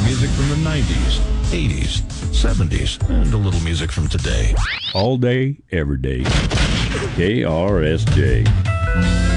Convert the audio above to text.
music from the 90s, 80s, 70s, and a little music from today. All day, every day. KRSJ.